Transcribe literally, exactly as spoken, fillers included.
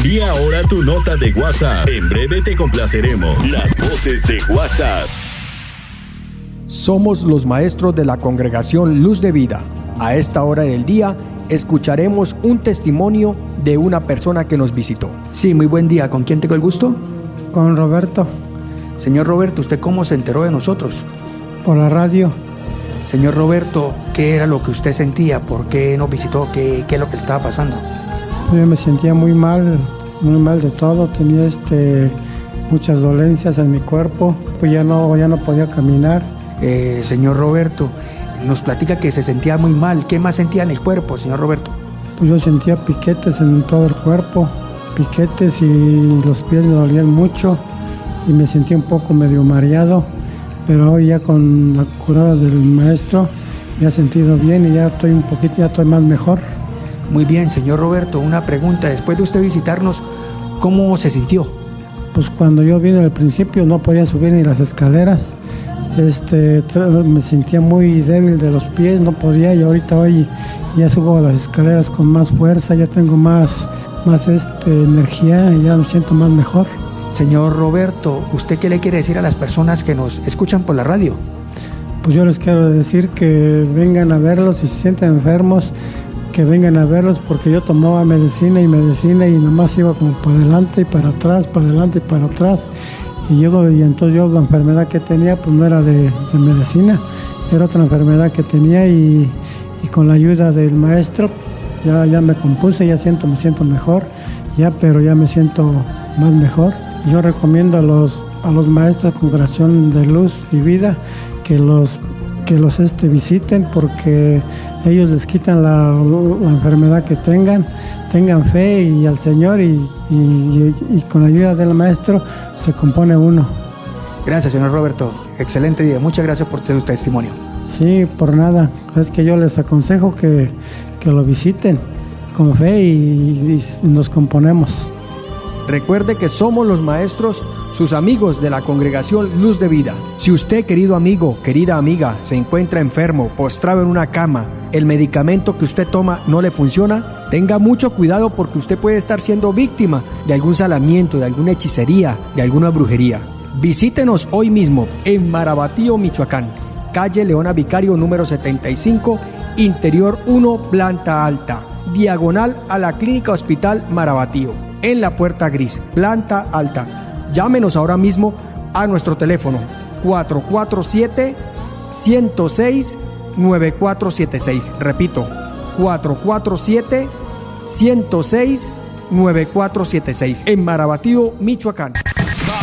Envía ahora tu nota de WhatsApp. En breve te complaceremos. Las voces de WhatsApp. Somos los maestros de la congregación Luz de Vida. A esta hora del día escucharemos un testimonio de una persona que nos visitó. Sí, muy buen día. ¿Con quién tengo el gusto? Con Roberto. Señor Roberto, ¿usted cómo se enteró de nosotros? Por la radio. Señor Roberto, ¿qué era lo que usted sentía? ¿Por qué nos visitó? ¿Qué, qué es lo que le estaba pasando? Yo me sentía muy mal, muy mal de todo. Tenía este, muchas dolencias en mi cuerpo. Pues ya no, ya no podía caminar. Eh, señor Roberto, nos platica que se sentía muy mal. ¿Qué más sentía en el cuerpo, señor Roberto? Pues yo sentía piquetes en todo el cuerpo, piquetes y los pies me dolían mucho y me sentía un poco medio mareado, pero hoy ya con la curada del maestro me he sentido bien y ya estoy un poquito, ya estoy más mejor. Muy bien, señor Roberto, una pregunta. Después de usted visitarnos, ¿cómo se sintió? Pues cuando yo vine al principio no podía subir ni las escaleras. Este, me sentía muy débil de los pies, no podía, y ahorita hoy ya subo las escaleras con más fuerza, ya tengo más, más este, energía y ya me siento más mejor. Señor Roberto, ¿usted qué le quiere decir a las personas que nos escuchan por la radio? Pues yo les quiero decir que vengan a verlos, si se sienten enfermos, que vengan a verlos, porque yo tomaba medicina y medicina y nomás iba como para adelante y para atrás, para adelante y para atrás. Y, yo, y entonces yo la enfermedad que tenía pues no era de, de medicina, era otra enfermedad que tenía y, y con la ayuda del maestro ya, ya me compuse, ya siento, me siento mejor, ya, pero ya me siento más mejor. Yo recomiendo a los, a los maestros de Congregación de Luz y Vida que los, que los este, visiten, porque ellos les quitan la, la enfermedad que tengan, tengan fe y al Señor y, y, y, y con la ayuda del maestro se compone uno. Gracias, señor Roberto. Excelente día. Muchas gracias por su testimonio. Sí, por nada. Es que yo les aconsejo que, que lo visiten con fe y, y nos componemos. Recuerde que somos los maestros, sus amigos de la congregación Luz de Vida. Si usted, querido amigo, querida amiga, se encuentra enfermo, postrado en una cama, el medicamento que usted toma no le funciona, tenga mucho cuidado porque usted puede estar siendo víctima de algún salamiento, de alguna hechicería, de alguna brujería. Visítenos hoy mismo en Marabatío, Michoacán, calle Leona Vicario número setenta y cinco, interior uno, planta alta, diagonal a la Clínica Hospital Marabatío, en la puerta gris, planta alta. Llámenos ahora mismo a nuestro teléfono cuatro cuatro siete, uno cero seis, nueve cuatro siete seis. Repito, cuatro cuatro siete, uno cero seis, nueve cuatro siete seis, en Marabatío, Michoacán.